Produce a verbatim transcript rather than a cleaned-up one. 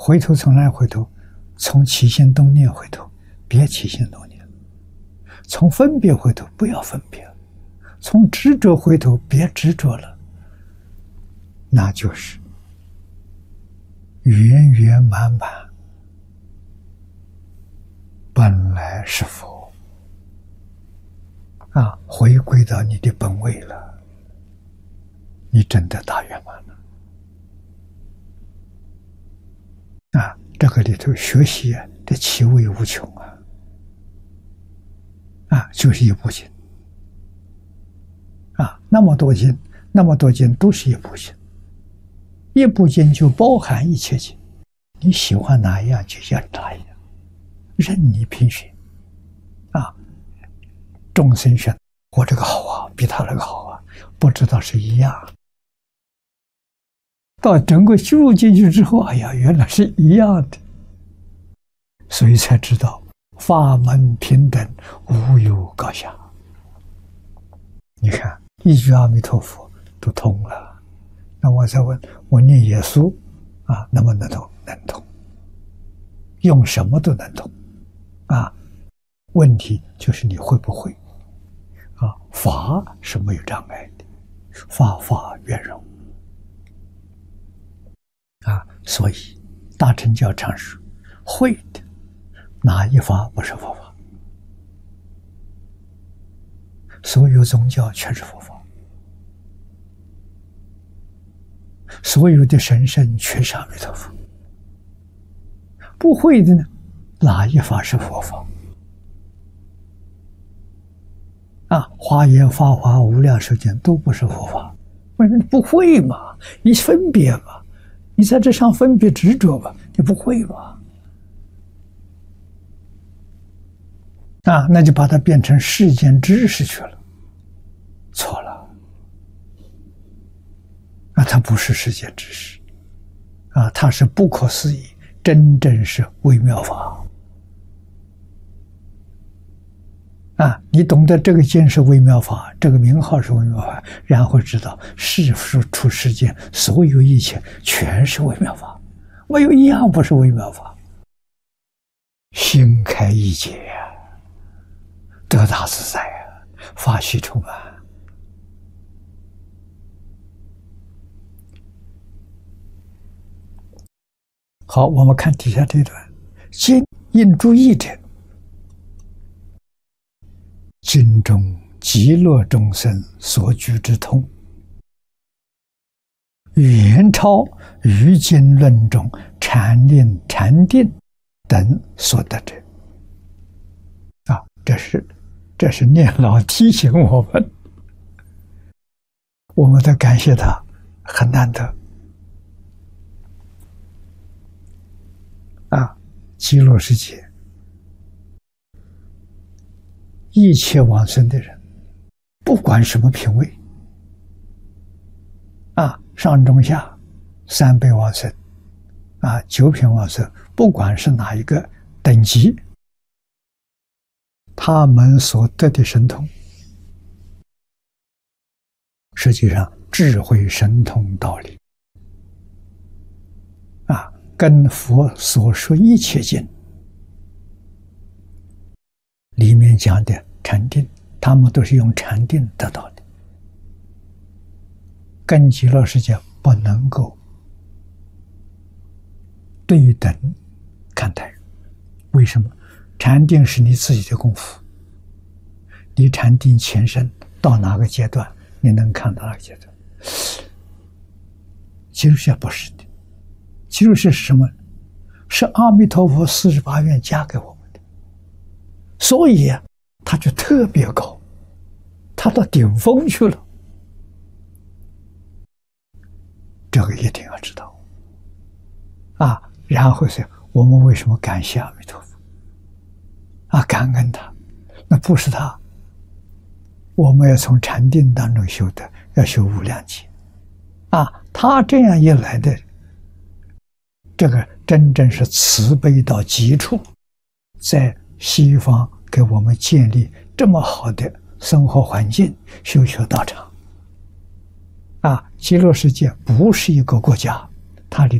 回头从哪回头？从起心动念回头，别起心动念；从分别回头，不要分别；从执着回头，别执着了。那就是圆圆满满，本来是佛啊！回归到你的本位了，你真的大圆满了啊！这个里头学习啊，这其味无穷啊！啊，就是一部经啊，那么多经，那么多经都是一部经，一部经就包含一切经，你喜欢哪一样就要哪一样，任你评选啊！众生选我这个好啊，比他那个好啊，不知道是一样。到整个修入进去之后，哎呀，原来是一样的，所以才知道法门平等，无有高下。你看，一句阿弥陀佛都通了，那我再问，我念耶稣啊，能不能通？能通，用什么都能通啊。问题就是你会不会啊？法是没有障碍的，法法圆融。啊，所以大乘教常说，会的哪一法不是佛法？所有宗教全是佛法，所有的神圣全是阿弥陀佛。不会的呢，哪一法是佛法？啊，华严、法华、无量寿经都不是佛法，为什么？不会嘛？你分别嘛？你在这上分别执着吧，你不会吧？啊，那就把它变成世间知识去了，错了。啊，它不是世间知识，啊，它是不可思议，真正是微妙法。啊，你懂得这个经是微妙法，这个名号是微妙法，然后知道世出世间所有一切全是微妙法，没有一样不是微妙法。心开意解啊，得大自在啊，法喜充满。好，我们看底下这段，经应注意者，经中极乐众生所居之通，远超于经论中禅定、禅定等所得者。啊，这是这是念老提醒我们，我们得感谢他，很难得。啊，极乐世界一切往生的人，不管什么品位，啊，上中下三辈往生，啊，九品往生，不管是哪一个等级，他们所得的神通，实际上智慧神通道理，啊，跟佛所说一切经里面讲的禅定，他们都是用禅定得到的，跟极乐世界不能够对等看待。为什么？禅定是你自己的功夫，你禅定前身到哪个阶段，你能看到哪个阶段。极乐世界不是的，极乐世界是什么？是阿弥陀佛四十八愿加给我们的，所以啊，它就特别高，它到顶峰去了。这个一定要知道啊！然后是我们为什么感谢阿弥陀佛啊？感恩他，那不是他，我们要从禅定当中修的，要修无量劫啊！他这样一来的，这个真正是慈悲到极处，在西方给我们建立这么好的生活环境，修学道场啊！极乐世界不是一个国家，它里